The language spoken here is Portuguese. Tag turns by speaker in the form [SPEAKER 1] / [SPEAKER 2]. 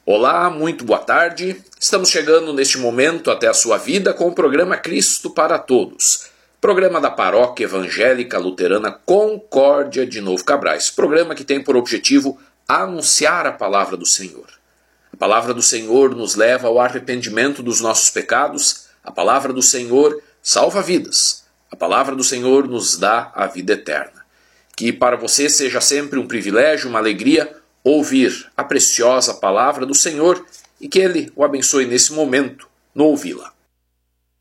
[SPEAKER 1] Olá, muito boa tarde. Estamos chegando neste momento até a sua vida com o programa Cristo para Todos. Programa da Paróquia Evangélica Luterana Concórdia de Novo Cabrais. Programa que tem por objetivo anunciar a palavra do Senhor. A palavra do Senhor nos leva ao arrependimento dos nossos pecados. A palavra do Senhor salva vidas. A palavra do Senhor nos dá a vida eterna. Que para você seja sempre um privilégio, uma alegria, ouvir a preciosa palavra do Senhor e que Ele o abençoe nesse momento no ouvi-la.